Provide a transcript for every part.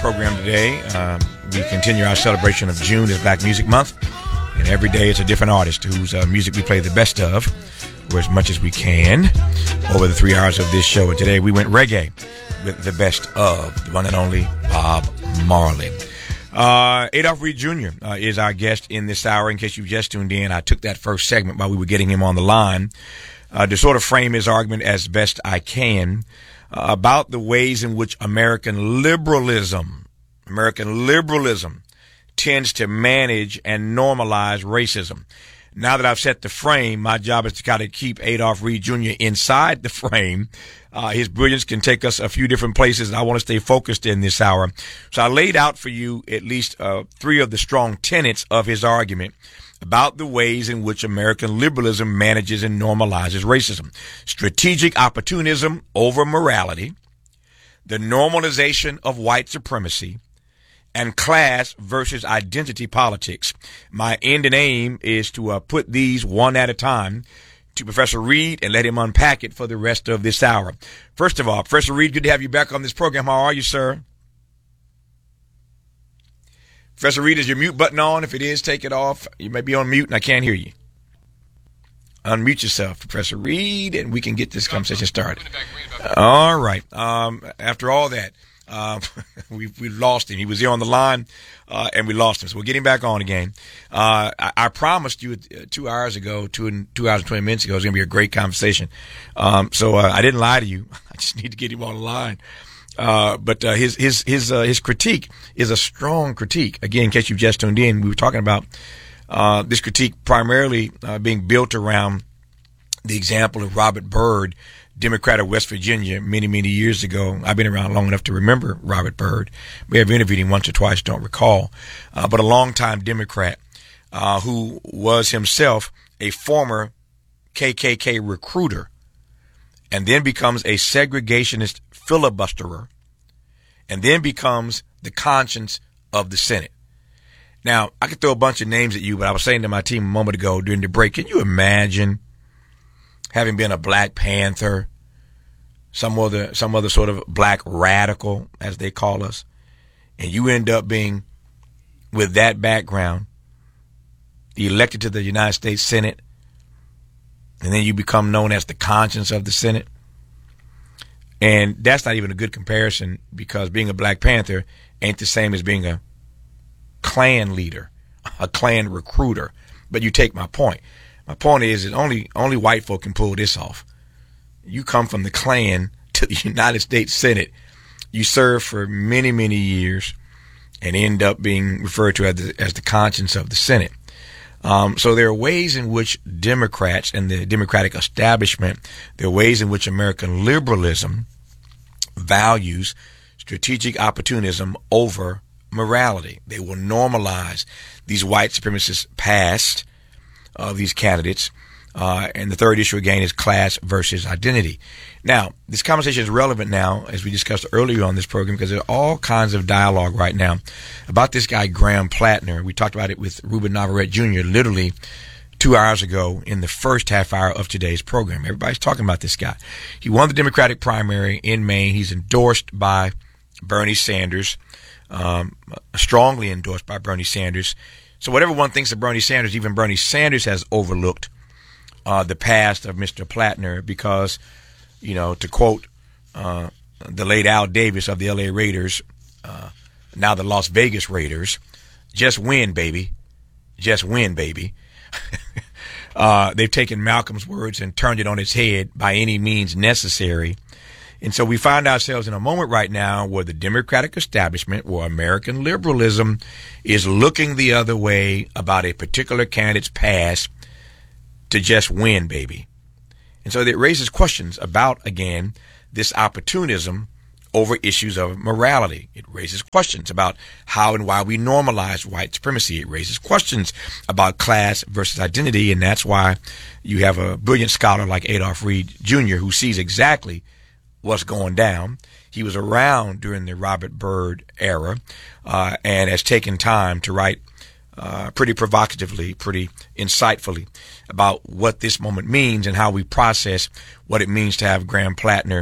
program today. We continue our celebration of June as Black Music Month, and every day it's a different artist whose music we play the best of, or as much as we can, over the 3 hours of this show. And today we went reggae with the best of the one and only Bob Marley. Adolph Reed Jr. Is our guest in this hour. In case you just tuned in, I took that first segment while we were getting him on the line to sort of frame his argument as best I can about the ways in which American liberalism tends to manage and normalize racism. Now that I've set the frame, my job is to kind of keep Adolph Reed Jr. inside the frame. His brilliance can take us a few different places, and I want to stay focused in this hour. So I laid out for you at least three of the strong tenets of his argument about the ways in which American liberalism manages and normalizes racism. Strategic opportunism over morality, the normalization of white supremacy, and class versus identity politics. My end and aim is to put these one at a time to Professor Reed and let him unpack it for the rest of this hour. First of all, Professor Reed, good to have you back on this program. How are you, sir? Professor Reed, is your mute button on? If it is, take it off. You may be on mute and I can't hear you. Unmute yourself, Professor Reed, and we can get this conversation started. All right. After all that, we lost him. He was here on the line, and we lost him. So we'll get him back on again. I promised you 2 hours ago, 2 hours and 20 minutes ago, it was going to be a great conversation. So I didn't lie to you. I just need to get him on the line. But his critique is a strong critique. Again, in case you've just tuned in, we were talking about this critique primarily being built around the example of Robert Byrd, Democrat of West Virginia, many, many years ago. I've been around long enough to remember Robert Byrd. We have interviewed him once or twice, don't recall. But a longtime Democrat who was himself a former KKK recruiter and then becomes a segregationist filibusterer and then becomes the conscience of the Senate. Now, I could throw a bunch of names at you, but I was saying to my team a moment ago during the break, can you imagine having been a Black Panther, some other sort of black radical, as they call us, and you end up being, with that background, elected to the United States Senate, and then you become known as the conscience of the Senate? And that's not even a good comparison, because being a Black Panther ain't the same as being a Klan leader, a Klan recruiter. But you take my point. My point is that only white folk can pull this off. You come from the Klan to the United States Senate. You serve for many, many years and end up being referred to as the conscience of the Senate. So there are ways in which Democrats and the Democratic establishment, there are ways in which American liberalism values strategic opportunism over morality. They will normalize these white supremacist past of these candidates. And the third issue, again, is class versus identity. Now, this conversation is relevant now, as we discussed earlier on this program, because there are all kinds of dialogue right now about this guy, Graham Plattner. We talked about it with Ruben Navarrete Jr. literally 2 hours ago in the first half hour of today's program. Everybody's talking about this guy. He won the Democratic primary in Maine. He's endorsed by Bernie Sanders, strongly endorsed by Bernie Sanders. So whatever one thinks of Bernie Sanders, even Bernie Sanders has overlooked the past of Mr. Plattner because, to quote the late Al Davis of the L.A. Raiders, now the Las Vegas Raiders, just win, baby. Just win, baby. They've taken Malcolm's words and turned it on its head by any means necessary. And so we find ourselves in a moment right now where the Democratic establishment, where American liberalism is looking the other way about a particular candidate's past to just win, baby. And so it raises questions about, again, this opportunism over issues of morality. It raises questions about how and why we normalize white supremacy. It raises questions about class versus identity, and that's why you have a brilliant scholar like Adolph Reed Jr. who sees exactly what's going down. He was around during the Robert Byrd era and has taken time to write pretty provocatively, pretty insightfully about what this moment means and how we process what it means to have Graham Plattner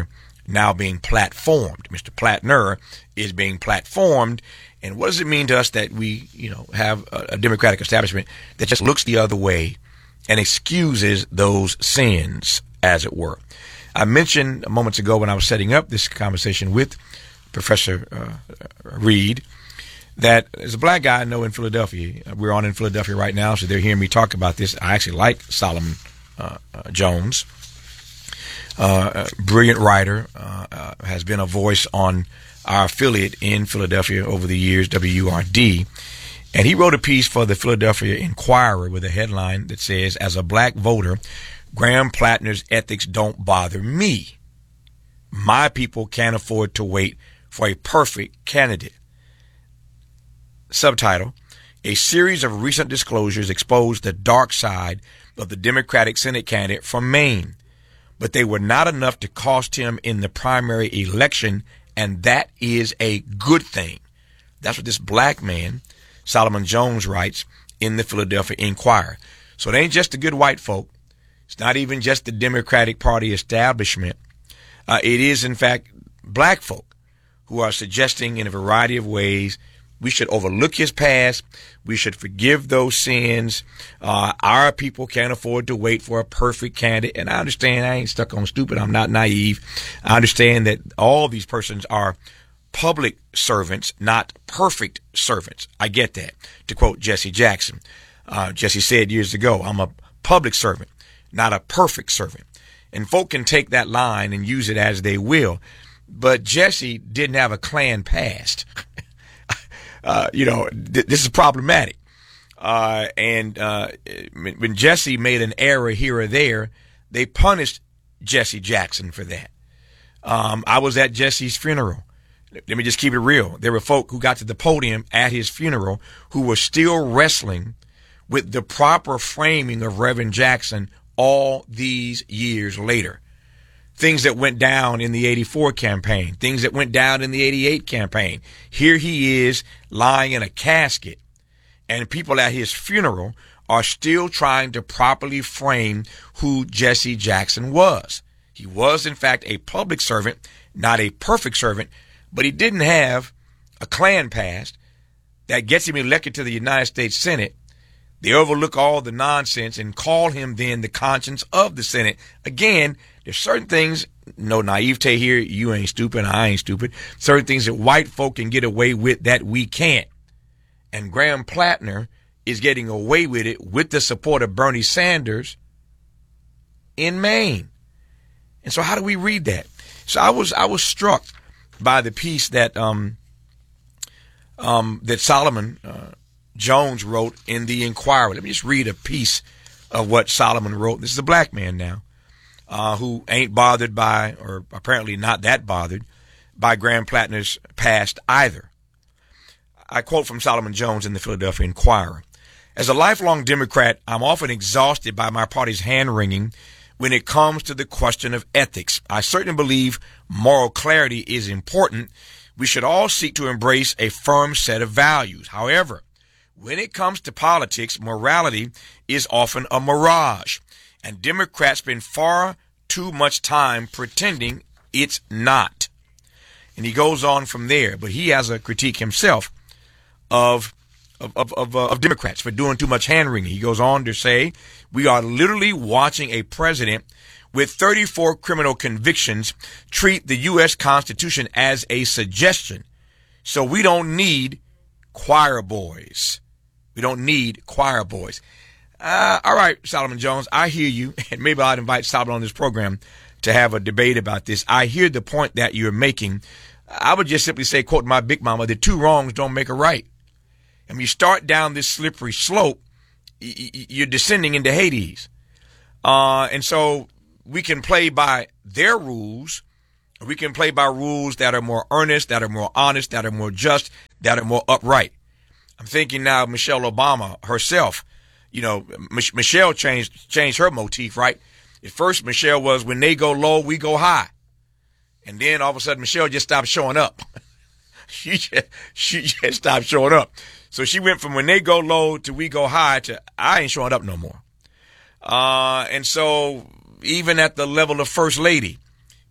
now being platformed. Mr. Plattner is being platformed. And what does it mean to us that we, have a Democratic establishment that just looks the other way and excuses those sins, as it were? I mentioned moments ago when I was setting up this conversation with Professor Reed that there's a black guy I know in Philadelphia. We're on in Philadelphia right now, so they're hearing me talk about this. I actually like Solomon Jones. Brilliant writer, has been a voice on our affiliate in Philadelphia over the years, WURD. And he wrote a piece for the Philadelphia Inquirer with a headline that says, "As a black voter, Graham Plattner's ethics don't bother me. My people can't afford to wait for a perfect candidate." Subtitle: A series of recent disclosures exposed the dark side of the Democratic Senate candidate from Maine, but they were not enough to cost him in the primary election, and that is a good thing. That's what this black man, Solomon Jones, writes in the Philadelphia Inquirer. So it ain't just the good white folk. It's not even just the Democratic Party establishment. It is, in fact, black folk who are suggesting in a variety of ways we should overlook his past. We should forgive those sins. Our people can't afford to wait for a perfect candidate. And I understand I ain't stuck on stupid. I'm not naive. I understand that all these persons are public servants, not perfect servants. I get that. To quote Jesse Jackson, Jesse said years ago, "I'm a public servant, not a perfect servant." And folk can take that line and use it as they will. But Jesse didn't have a Klan past. This is problematic. And when Jesse made an error here or there, they punished Jesse Jackson for that. I was at Jesse's funeral. Let me just keep it real. There were folk who got to the podium at his funeral who were still wrestling with the proper framing of Reverend Jackson all these years later. Things that went down in the 84 campaign, things that went down in the 88 campaign. Here he is lying in a casket, and people at his funeral are still trying to properly frame who Jesse Jackson was. He was, in fact, a public servant, not a perfect servant, but he didn't have a Klan past that gets him elected to the United States Senate. They overlook all the nonsense and call him then the conscience of the Senate. Again, there's certain things, no naivete here, you ain't stupid, I ain't stupid. Certain things that white folk can get away with that we can't. And Graham Plattner is getting away with it with the support of Bernie Sanders in Maine. And so how do we read that? So I was struck by the piece that that Solomon Jones wrote in the Inquirer. Let me just read a piece of what Solomon wrote. This is a black man now, who ain't bothered by, or apparently not that bothered, by Graham Plattner's past either. I quote from Solomon Jones in the Philadelphia Inquirer. "As a lifelong Democrat, I'm often exhausted by my party's hand-wringing when it comes to the question of ethics. I certainly believe moral clarity is important. We should all seek to embrace a firm set of values. However, when it comes to politics, morality is often a mirage, and Democrats spend far too much time pretending it's not." And he goes on from there, but he has a critique himself of Democrats for doing too much hand-wringing. He goes on to say, "We are literally watching a president with 34 criminal convictions treat the U.S. Constitution as a suggestion. So we don't need choir boys. We don't need choir boys." All right, Solomon Jones, I hear you, and maybe I'd invite Solomon on this program to have a debate about this. I hear the point that you're making. I would just simply say, quote my big mama, that two wrongs don't make a right. And when you start down this slippery slope, you're descending into Hades. And so we can play by their rules. We can play by rules that are more earnest, that are more honest, that are more just, that are more upright. I'm thinking now of Michelle Obama herself. Michelle changed her motif, right? At first, Michelle was, when they go low, we go high. And then all of a sudden, Michelle just stopped showing up. She just stopped showing up. So she went from when they go low to we go high to I ain't showing up no more. And so even at the level of First Lady,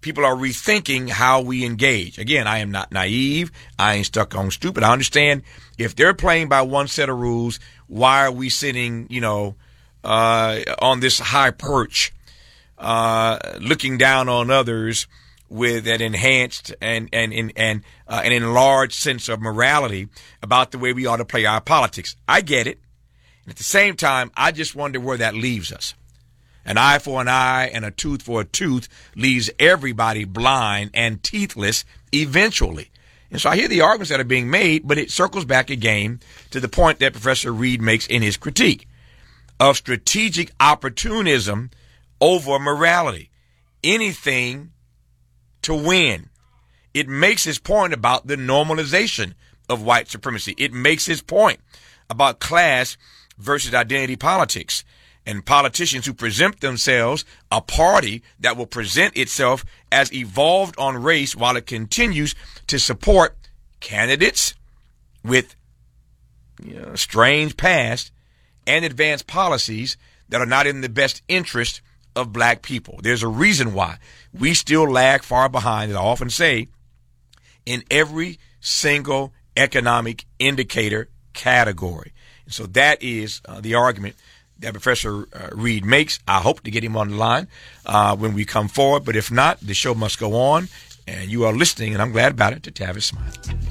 people are rethinking how we engage. Again, I am not naive. I ain't stuck on stupid. I understand if they're playing by one set of rules, why are we sitting, on this high perch, looking down on others with an enhanced and an enlarged sense of morality about the way we ought to play our politics. I get it. And at the same time, I just wonder where that leaves us. An eye for an eye and a tooth for a tooth leaves everybody blind and teethless eventually. And so I hear the arguments that are being made, but it circles back again to the point that Professor Reed makes in his critique of strategic opportunism over morality. Anything to win. It makes his point about the normalization of white supremacy. It makes his point about class versus identity politics and politicians who present themselves a party that will present itself as evolved on race while it continues to support candidates with strange past and advanced policies that are not in the best interest of black people. There's a reason why we still lag far behind, as I often say, in every single economic indicator category. And so that is the argument that Professor Reed makes. I hope to get him on the line when we come forward, but if not, the show must go on. And you are listening, and I'm glad about it, to Tavis Smiley.